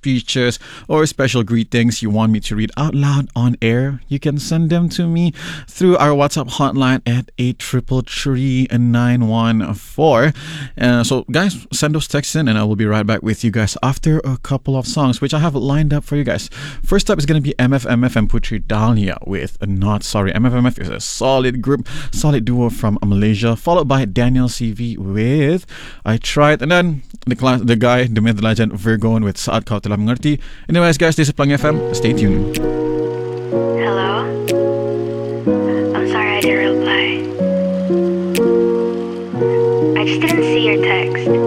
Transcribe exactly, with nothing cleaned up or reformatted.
speeches, or special greetings you want me to read out loud on air, you can send them to me through our WhatsApp hotline at eight three three, nine one four. Uh, so, guys, send those texts in, and I will be right back with you guys after a couple of songs, which I have lined up for you guys. First up is going to be M F M F and Putri Dahlia with Not Sorry. M F M F is a solid group, solid duo from Malaysia, followed by Daniel C V with I Tried, and then the class, the guy, the myth, the legend, Virgon with Saat Kau Telah Mengerti. Anyways, guys, this is Pelangi F M. Stay tuned. Hello? I'm sorry I didn't reply. I just didn't see your text.